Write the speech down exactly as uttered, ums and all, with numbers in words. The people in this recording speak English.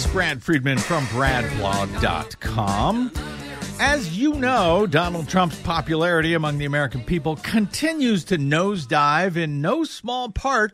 Brad Friedman from brad blog dot com. As you know, Donald Trump's popularity among the American people continues to nosedive in no small part